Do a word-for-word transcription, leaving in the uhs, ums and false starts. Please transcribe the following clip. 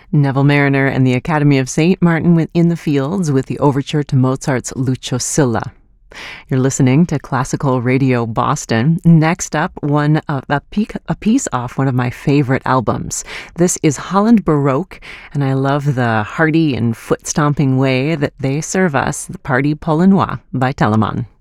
Neville Mariner and the Academy of Saint Martin with In the Fields with the overture to Mozart's Lucio Silla. You're listening to Classical Radio Boston. Next up, one of a, peak, a piece off one of my favorite albums. This is Holland Baroque, and I love the hearty and foot-stomping way that they serve us, the Partie Polonoise by Telemann.